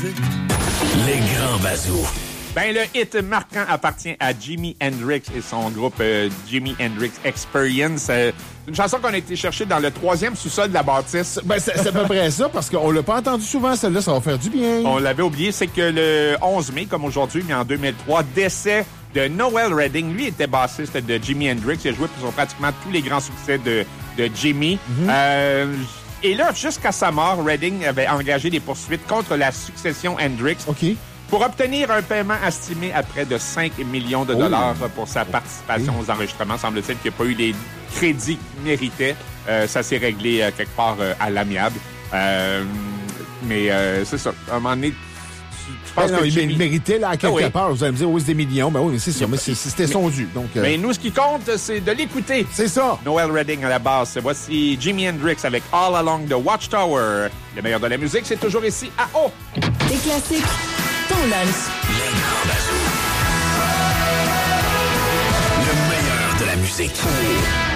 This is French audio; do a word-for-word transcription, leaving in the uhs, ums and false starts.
Les grands bazous. Ben, le hit marquant appartient à Jimi Hendrix et son groupe euh, Jimi Hendrix Experience. Euh, une chanson qu'on a été chercher dans le troisième sous-sol de la bâtisse. Ben, c'est, c'est à peu près ça, parce qu'on l'a pas entendu souvent, celle-là, ça va faire du bien. On l'avait oublié, c'est que le onze mai, comme aujourd'hui, mais en deux mille trois, décès de Noel Redding. Lui était bassiste de Jimi Hendrix. Il a joué sur pratiquement tous les grands succès de, de Jimi. Mm-hmm. Euh, et là, jusqu'à sa mort, Redding avait engagé des poursuites contre la succession Hendrix. OK. Pour obtenir un paiement estimé à près de cinq millions de dollars oh. pour sa participation aux enregistrements, semble-t-il qu'il n'y a pas eu les crédits qu'il méritait. Euh, ça s'est réglé euh, quelque part euh, à l'amiable. Euh, mais euh, c'est ça. À un moment donné, tu, tu penses ben non, que il Jimi... méritait là, à quelque ah oui. part. Vous allez me dire, oui, c'est des millions. Ben oui, mais c'est ça. Mais c'est, c'était son dû. Donc, euh... Mais nous, ce qui compte, c'est de l'écouter. C'est ça. Noel Redding à la base. Voici Jimi Hendrix avec All Along the Watchtower. Le meilleur de la musique, c'est toujours ici à O. Des classiques. Ton lunch. Les grands bazous. Le meilleur de la musique.